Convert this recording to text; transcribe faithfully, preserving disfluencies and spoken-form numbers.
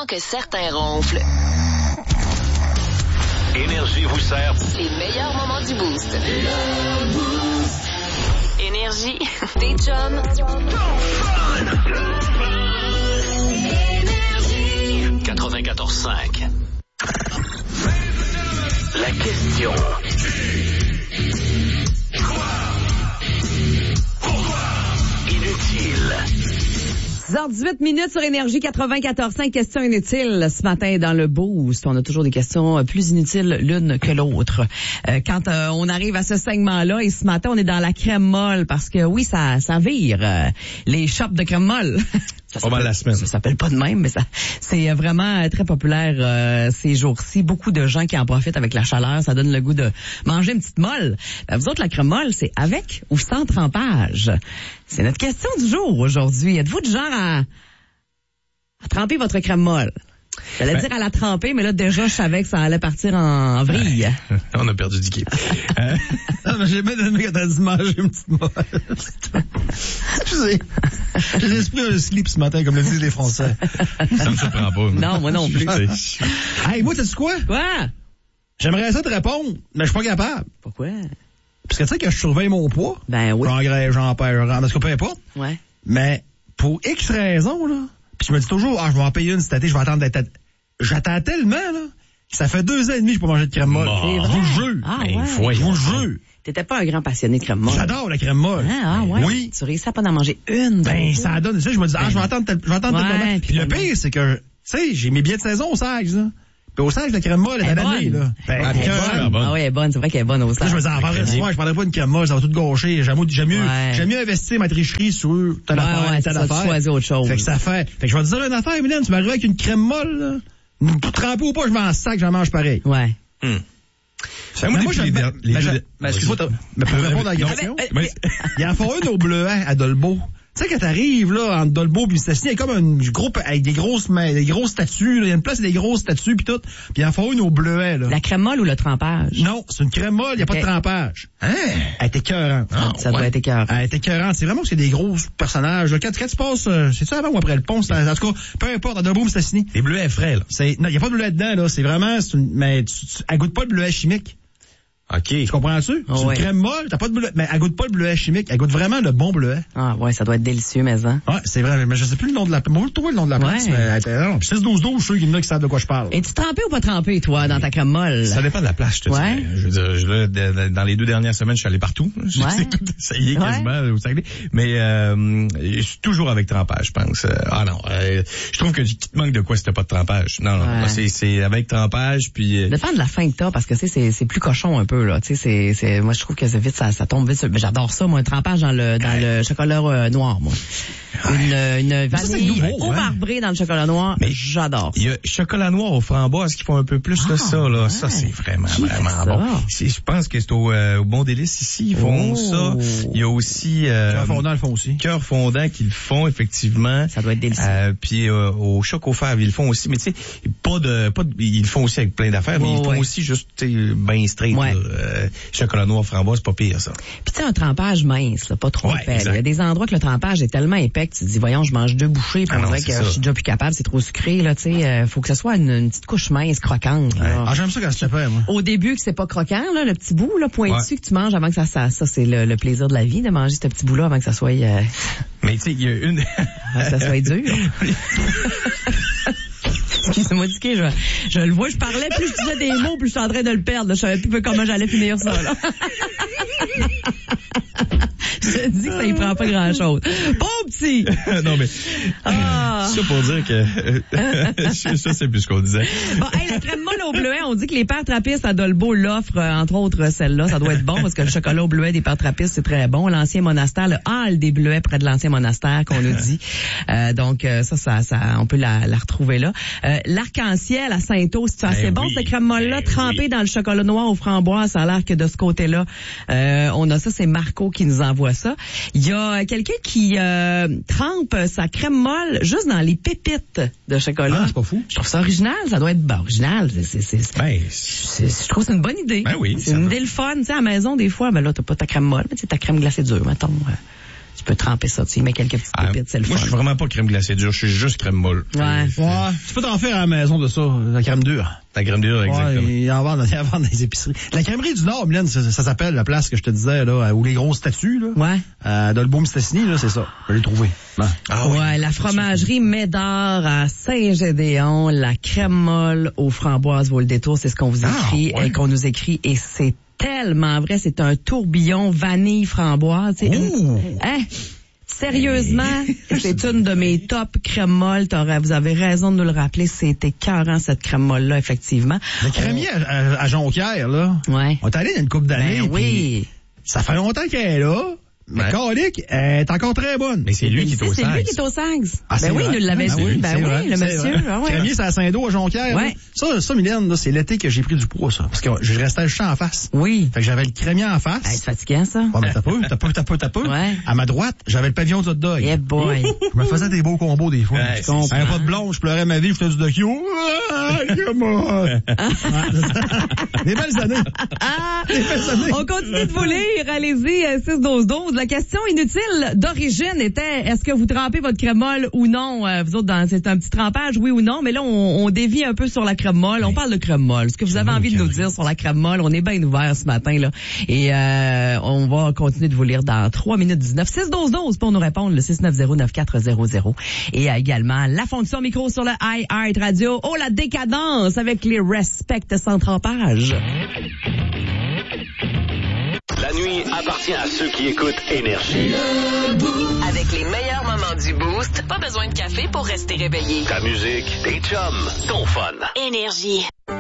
que certains ronflent. Énergie vous sert Les meilleurs moments du Boost. Énergie. Des chums. quatre-vingt-quatorze cinq. La question. Inutile. six heures dix-huit minutes sur Énergie quatre-vingt-quatorze cinq. Questions inutiles ce matin dans le Boost. On a toujours des questions plus inutiles l'une que l'autre. Euh, quand euh, on arrive à ce segment-là, et ce matin, on est dans la crème molle parce que oui, ça, ça vire. Euh, les shops de crème molle. Ça Pas mal la semaine. Ça s'appelle pas de même, mais ça c'est vraiment très populaire euh, ces jours-ci. Beaucoup de gens qui en profitent avec la chaleur. Ça donne le goût de manger une petite molle. Ben, vous autres, la crème molle, c'est avec ou sans trempage? C'est notre question du jour aujourd'hui. Êtes-vous du genre à, à tremper votre crème molle? J'allais Ben, dire à la tremper, mais là, déjà, je savais que ça allait partir en, en vrille. On a perdu du kiff. euh, non, mais j'ai bien aimé quand t'as dit manger une petite molle. Excusez. J'ai l'esprit un slip ce matin, comme le disent les Français. Ça me surprend pas. Non, moi non plus. Hey, moi, sais-tu quoi? Quoi? J'aimerais ça te répondre, mais je suis pas capable. Pourquoi? Parce que tu sais que je surveille mon poids. Ben oui. J'engraisse, j'en perds, j'en parce que peu importe. Ouais. Mais pour X raisons, là, puis je me dis toujours, ah, je vais en payer une cet été, je vais attendre d'être... J'attends tellement, là, que ça fait deux ans et demi que je peux manger de crème molle. C'est Je vous le jure. Ah, Ben, ouais. voyons. Je vous le jure. T'étais pas un grand passionné de crème molle. J'adore la crème molle. Ah, ah ouais. Oui. Tu réussis à pas en manger une. Ben, donc. ça donne, tu sais, je me dis, ah, je vais attendre tel, je vais attendre tel Ouais, moment. puis Puis le finalement- pire, c'est que, tu sais, j'ai mes billets de saison au Sage, là. Puis au Sage, la crème molle, elle est Elle est année, bonne. là. Ben, Elle est écœurante. bonne. Ah oui, elle est bonne. C'est vrai qu'elle est bonne au Là, sage. je me dis, en vendredi soir, je prendrais pas une crème molle, ça va tout gâcher. J'aime j'aime mieux, Ouais. j'aime mieux investir ma tricherie sur telle Ouais, affaire, ouais, telle c'est ça, tu affaire. choisis autre chose. Fait que ça fait, fait que je vais te dire une affaire, Mylène, tu m'arrives avec une crème molle, là. Trempée ou pas, je m'en sac, j'en mange pareil. Ouais. Hmm. Ben, moi, moi, depuis je les der- les ben, deux je- der- ben, excuse-moi, t'as- mais pour répondre à la Non, question, mais- mais- il y en faut une au bleuet à Dolbeau. Tu sais, quand t'arrives, là, entre Dolbeau pis Stassini, il y a comme un groupe avec des grosses, mains, des grosses statues, là. Il y a une place, des grosses statues pis tout. Pis il y en faut une au bleuet, là. La crème molle ou le trempage? Non, c'est une crème molle, il y a pas Ok. de trempage. Hein? Elle est écœurante. Ah, Ça doit ouais. être écœurant. Elle est écœurante. C'est vraiment parce qu'il y a des gros personnages. Là. Quand, quand tu passes, euh, c'est-tu avant ou après le pont? C'est- En tout cas, peu importe, à Dolbeau pis Stassini. Les bleuets frais, là. C'est, non, il y a pas de bleuet dedans, là. C'est vraiment, c'est une, mais tu, tu, elle goûte pas le bleuet chimique. OK. Tu comprends-tu? Oh, c'est ouais. une crème molle, t'as pas de bleuet, mais elle goûte pas le bleuet chimique. Elle goûte vraiment le bon bleuet. Ah ouais, ça doit être délicieux, mais hein. Ouais, c'est vrai, mais je sais plus le nom de la plante. Moi, je trouve le nom de la plante, Ouais. mais elle était, non, six douze douze, je suis sûr qu'il y en a qui savent de quoi je parle. Es-tu trempé ou pas trempé, toi, dans ta crème molle? Ça dépend de la place, je te Ouais. dis. Je veux dire, je, là, de- de- dans les deux dernières semaines, je suis allé partout. J'ai Ouais. tout essayé Ouais. quasiment au Saguenay. Mais euh, je suis toujours avec trempage, je pense. Euh, ah non, euh, je trouve que tu te manques de quoi si t'as pas de trempage. Non, non, Ouais. moi, c'est, c'est avec trempage, puis... euh, Dépend de la fin que t'as, parce que, tu sais, c'est, c'est plus cochon un peu, là. Tu sais, c'est, c'est, moi, je trouve que c'est vite, ça, ça tombe vite. sur- mais j'adore ça, moi, un trempage dans le, dans le chocolat euh, noir, moi. Une, une ça, c'est vanille nouveau, au ouais. marbré dans le chocolat noir. Mais j'adore ça. Il y a chocolat noir aux framboises qui font un peu plus de Ah, ça, là. ouais. Ça, c'est vraiment, Qui fait vraiment ça? bon. C'est- Je pense que c'est au, euh, au Bon Délice ici, ils font Oh. ça. Il y a aussi... Euh, Cœur fondant le fond aussi. Cœur fondant qu'ils le font, effectivement. Ça doit être délicieux. Euh, puis euh, au choc au fer, ils le font aussi. Mais tu sais, pas de, pas de, ils le font aussi avec plein d'affaires, mais Oh, ils font ouais. aussi juste, tu sais, ben straight, Ouais. là. Euh, chocolat noir framboise, c'est pas pire, ça. Puis tu sais, un trempage mince, là, pas trop Ouais, épais. là. exact. Il y a des endroits que le trempage est tellement épais que tu te dis, voyons, je mange deux bouchées, puis Ah on non, dirait c'est que ça. je suis déjà plus capable, c'est trop sucré, là, tu sais. euh, faut que ce soit une, une petite couche mince, croquante, là. Ah, j'aime ça quand c'est épais, moi. Au début, que c'est pas croquant, là, le petit bout, là, pointu, Ouais. que tu manges avant que ça, ça, ça c'est le, le plaisir de la vie, de manger ce petit bout-là avant que ça soit, euh, Mais tu sais, il y a une... avant que ça soit dur. Excusez-moi, Dicky, je, je le vois, je parlais, plus je disais des mots, plus je suis en train de le perdre, là. Je savais plus comment j'allais finir ça, là. Je te dis que ça y prend pas grand-chose. Bon petit! non, mais... Ah. Ça pour dire que... ça, c'est plus ce qu'on disait. Bon, hey, la crème molle au bleuet, on dit que les pères trappistes à Dolbeau l'offrent, euh, entre autres celle-là. Ça doit être bon parce que le chocolat au bleuet des pères trappistes, c'est très bon. L'ancien monastère, le hall des bleuets près de l'ancien monastère, qu'on nous dit. Euh, donc, euh, ça, ça, ça, on peut la, la retrouver là. Euh, l'arc-en-ciel à Saint-Eau, c'est assez Ben bon, oui, cette crème molle-là, ben trempée oui. dans le chocolat noir aux framboises. Ça a l'air que de ce côté-là, euh, on a ça, c'est Marco qui nous envoie ça. Il y a quelqu'un qui euh, trempe sa crème molle juste dans les pépites de chocolat. Ah, c'est pas fou. Je trouve ça original, ça doit être ben, original. C'est, c'est, c'est, Ben, c'est- je trouve que c'est une bonne idée. Ben oui, c'est ça une va. idée le fun. Tu sais, à la maison, des fois, ben là, t'as pas ta crème molle, mais tu sais, ta crème glacée dure, mettons. euh, Tu peux tremper ça, tu y mets quelques petites Ah, pépites, c'est le moi, je fun. suis vraiment pas crème glacée dure, je suis juste crème molle. Ouais. Ouais. Tu peux t'en faire à la maison de ça, la crème dure. La crème dure, exactement. Ouais, ils en vendent, ils en vendent dans les épiceries. La crèmerie du Nord, Mylène, ça, ça s'appelle la place que je te disais, là, où les grosses statues, là. Ouais. Euh, dans le Beau-Mistassini, là, c'est ça. Je l'ai trouvé. Ouais. Ah oui. Ouais, la fromagerie Médard à Saint-Gédéon, la crème molle aux framboises vaut le détour, c'est ce qu'on vous écrit, Ah, ouais. et qu'on nous écrit, et c'est tellement vrai, c'est un tourbillon vanille framboise. C'est Ouh. Hein? Sérieusement, c'est une de mes top crèmes molles. T'aurais- Vous avez raison de nous le rappeler, c'était écœurant cette crème molle-là, effectivement. Le crémier à, à, à Jonquière, là. Ouais. On est allé il y a une couple d'années. Ben puis oui. Ça fait longtemps qu'elle est là. Mais Ouais. calique, elle est encore très bonne. Mais c'est lui qui est au C'est lui Sags. qui est au Sags. Ah, c'est ben oui, vrai. il nous l'avait Ah, dit. oui, ben c'est oui, vrai, le c'est monsieur. vrai. Ah ouais. Crémier, c'est à Saint-Do, à Jonquière. Ouais. là. Ça, ça, Mylène, là, c'est l'été que j'ai pris du poids, ça. Parce que je restais juste en face. Oui. Fait que j'avais le crémier en face. Hey, c'est fatigant, ça. Ouais, mais t'as peu, t'as peu, t'as peu, t'as peu. Ouais. À ma droite, j'avais le pavillon du hot dog. Yeah, boy. Je me faisais des beaux combos des fois. Ouais, Je c'est comprends. ça. Un pas de blonde, je pleurais ma vie, je faisais du docu. Ah, comment? Ouais, c'est ça. Des belles années. Ah, Des belles années. on continue de vous lire. Allez-y, euh, six douze douze. La question inutile d'origine était, est-ce que vous trempez votre crème molle ou non? Euh, vous autres, dans, c'est un petit trempage, oui ou non? Mais là, on, on dévie un peu sur la crème molle. On parle de crème molle. Ce que vous avez envie de nous dire sur la crème molle, on est bien ouvert ce matin, là. Et euh, on va continuer de vous lire dans trois minutes dix-neuf. six douze douze pour nous répondre, le six neuf zéro neuf quatre zéro zéro. Et euh, également, la fonction micro sur le iHeart Radio. Oh, la décadence avec les respects sans trempage. La nuit appartient à ceux qui écoutent Énergie. Avec les meilleurs moments du Boost, pas besoin de café pour rester réveillé. Ta musique, tes chums, ton fun. Énergie.